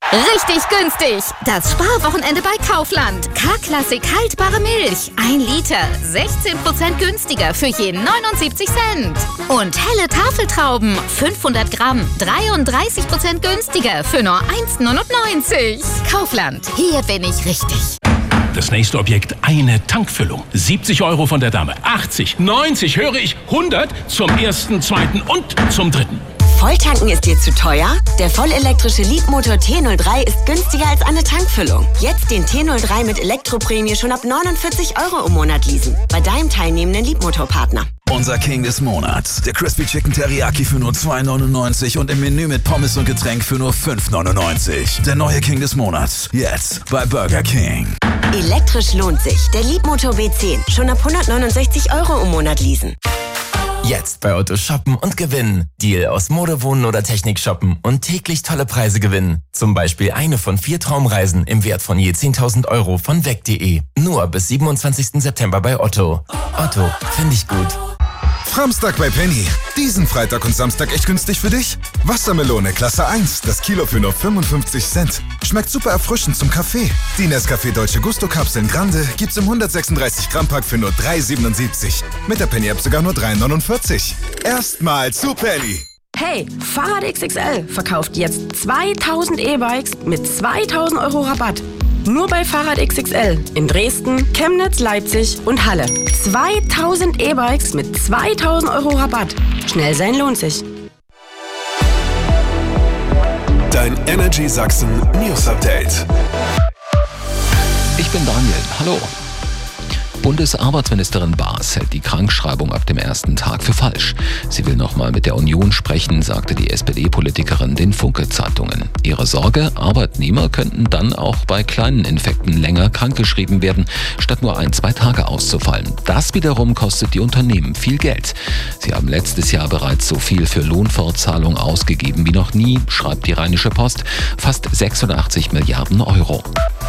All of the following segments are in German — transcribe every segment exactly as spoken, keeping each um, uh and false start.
Richtig günstig. Das Sparwochenende bei Kaufland. K-Klassik haltbare Milch. ein Liter. sechzehn Prozent günstiger für je neunundsiebzig Cent. Und helle Tafeltrauben. fünfhundert Gramm. dreiunddreißig Prozent günstiger für nur eins neunundneunzig. Kaufland. Hier bin ich richtig. Das nächste Objekt, eine Tankfüllung. siebzig Euro von der Dame. achtzig, neunzig, höre ich. hundert zum ersten, zweiten und zum dritten. Volltanken ist dir zu teuer? Der vollelektrische Leapmotor T null drei ist günstiger als eine Tankfüllung. Jetzt den T null drei mit Elektroprämie schon ab neunundvierzig Euro im Monat leasen. Bei deinem teilnehmenden Leapmotor-Partner. Unser King des Monats. Der Crispy Chicken Teriyaki für nur zwei neunundneunzig und im Menü mit Pommes und Getränk für nur fünf neunundneunzig. Der neue King des Monats. Jetzt bei Burger King. Elektrisch lohnt sich. Der Leapmotor B zehn. Schon ab hundertneunundsechzig Euro im Monat leasen. Jetzt bei Otto shoppen und gewinnen. Deal aus Mode, Wohnen oder Technik shoppen und täglich tolle Preise gewinnen. Zum Beispiel eine von vier Traumreisen im Wert von je zehntausend Euro von weg punkt de. Nur bis siebenundzwanzigsten September bei Otto. Otto, finde ich gut. Samstag bei Penny. Diesen Freitag und Samstag echt günstig für dich? Wassermelone Klasse eins, das Kilo für nur fünfundfünfzig Cent. Schmeckt super erfrischend zum Kaffee. Die Nescafé Dolce Gusto Kapseln Grande gibt's im hundertsechsunddreißig Gramm Pack für nur drei siebenundsiebzig. Mit der Penny App sogar nur drei neunundvierzig. Erstmal zu Penny. Hey, Fahrrad X X L verkauft jetzt zweitausend E-Bikes mit zweitausend Euro Rabatt. Nur bei Fahrrad X X L in Dresden, Chemnitz, Leipzig und Halle. zweitausend E-Bikes mit zweitausend Euro Rabatt. Schnell sein lohnt sich. Dein Energy Sachsen News Update. Ich bin Daniel. Hallo. Bundesarbeitsministerin Baas hält die Krankschreibung ab dem ersten Tag für falsch. Sie will nochmal mit der Union sprechen, sagte die S P D-Politikerin den Funke-Zeitungen. Ihre Sorge, Arbeitnehmer könnten dann auch bei kleinen Infekten länger krankgeschrieben werden, statt nur ein, zwei Tage auszufallen. Das wiederum kostet die Unternehmen viel Geld. Sie haben letztes Jahr bereits so viel für Lohnfortzahlung ausgegeben wie noch nie, schreibt die Rheinische Post, fast sechsundachtzig Milliarden Euro.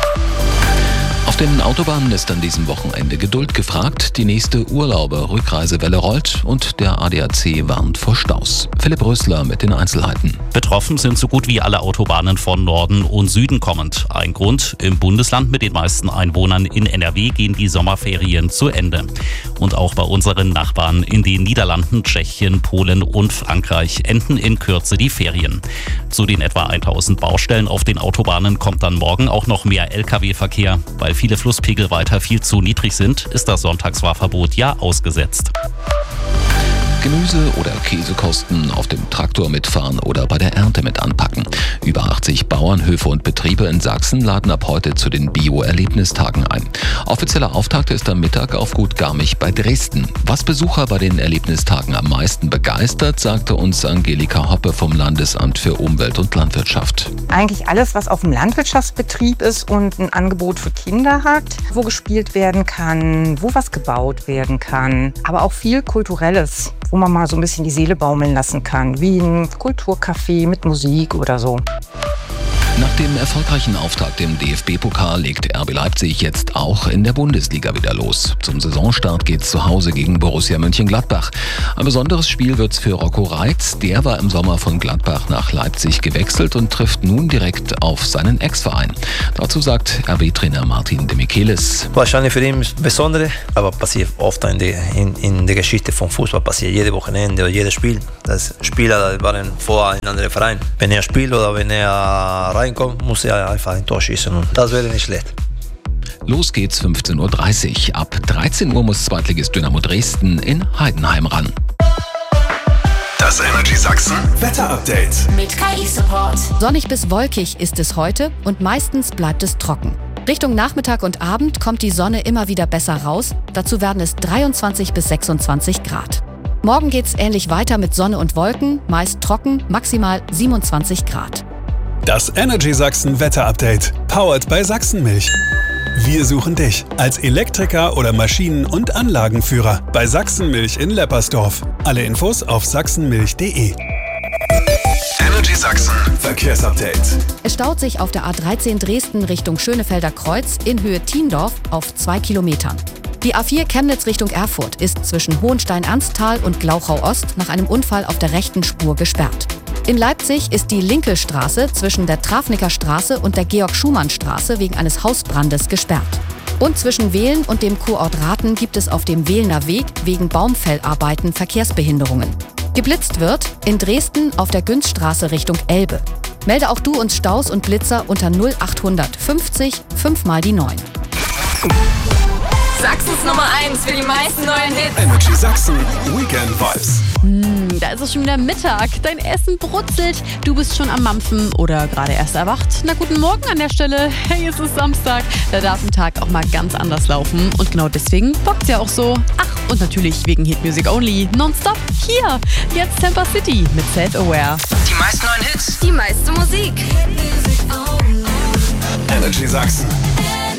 Auf den Autobahnen ist an diesem Wochenende Geduld gefragt. Die nächste Urlauber-Rückreisewelle rollt und der A D A C warnt vor Staus. Philipp Rösler mit den Einzelheiten. Betroffen sind so gut wie alle Autobahnen von Norden und Süden kommend. Ein Grund: im Bundesland mit den meisten Einwohnern in N R W gehen die Sommerferien zu Ende. Und auch bei unseren Nachbarn in den Niederlanden, Tschechien, Polen und Frankreich enden in Kürze die Ferien. Zu den etwa tausend Baustellen auf den Autobahnen kommt dann morgen auch noch mehr L K W-Verkehr. Weil viele Flusspegel weiter viel zu niedrig sind, ist das Sonntagsfahrverbot ja ausgesetzt. Gemüse oder Käsekosten auf dem Traktor mitfahren oder bei der Ernte mit anpacken. Über achtzig Bauernhöfe und Betriebe in Sachsen laden ab heute zu den Bio-Erlebnistagen ein. Offizieller Auftakt ist am Mittag auf Gut Garmich bei Dresden. Was Besucher bei den Erlebnistagen am meisten begeistert, sagte uns Angelika Hoppe vom Landesamt für Umwelt und Landwirtschaft. Eigentlich alles, was auf dem Landwirtschaftsbetrieb ist und ein Angebot für Kinder hat, wo gespielt werden kann, wo was gebaut werden kann, aber auch viel Kulturelles, wo man mal so ein bisschen die Seele baumeln lassen kann, wie ein Kulturcafé mit Musik oder so. Nach dem erfolgreichen Auftakt im D F B-Pokal legt R B Leipzig jetzt auch in der Bundesliga wieder los. Zum Saisonstart geht's zu Hause gegen Borussia Mönchengladbach. Ein besonderes Spiel wird's für Rocco Reitz. Der war im Sommer von Gladbach nach Leipzig gewechselt und trifft nun direkt auf seinen Ex-Verein. Dazu sagt R B-Trainer Martin de Michelis. Wahrscheinlich für ihn besondere, aber passiert oft in der, in, in der Geschichte vom Fußball, passiert jede Wochenende oder jedes Spiel. Das Spieler waren vor einem anderen Verein. Wenn er spielt oder wenn er reinkommt, muss er einfach ein Tor schießen und das wäre nicht schlecht. Los geht's fünfzehn Uhr dreißig. Ab dreizehn Uhr muss Zweitligist Dynamo Dresden in Heidenheim ran. Das Energy Sachsen Wetter-Update Mit K I-Support. Sonnig bis wolkig ist es heute und meistens bleibt es trocken. Richtung Nachmittag und Abend kommt die Sonne immer wieder besser raus. Dazu werden es dreiundzwanzig bis sechsundzwanzig Grad. Morgen geht's ähnlich weiter mit Sonne und Wolken, meist trocken, maximal siebenundzwanzig Grad. Das Energy Sachsen Wetter-Update, powered bei Sachsenmilch. Wir suchen dich als Elektriker oder Maschinen- und Anlagenführer bei Sachsenmilch in Leppersdorf. Alle Infos auf sachsenmilch punkt de. Energy Sachsen Verkehrsupdate. Es staut sich auf der A dreizehn Dresden Richtung Schönefelder Kreuz in Höhe Thiendorf auf zwei Kilometern. Die A vier Chemnitz Richtung Erfurt ist zwischen Hohenstein-Ernsthal und Glauchau Ost nach einem Unfall auf der rechten Spur gesperrt. In Leipzig ist die linke Straße zwischen der Travniker Straße und der Georg-Schumann-Straße wegen eines Hausbrandes gesperrt. Und zwischen Wehlen und dem Kurort Rathen gibt es auf dem Wehlener Weg wegen Baumfellarbeiten Verkehrsbehinderungen. Geblitzt wird in Dresden auf der Günzstraße Richtung Elbe. Melde auch du uns Staus und Blitzer unter null achthundert fünfzig fünf mal die neun. Sachsens Nummer eins für die meisten neuen Hits. Energy Sachsen Weekend Vibes. Hm, da ist es schon wieder Mittag. Dein Essen brutzelt. Du bist schon am Mampfen oder gerade erst erwacht. Na, guten Morgen an der Stelle. Hey, es ist Samstag. Da darf ein Tag auch mal ganz anders laufen. Und genau deswegen bockt's ja auch so. Ach, und natürlich wegen Hit Music Only. Nonstop hier. Jetzt Tampa City mit Self-Aware. Die meisten neuen Hits. Die meiste Musik. Energy Sachsen.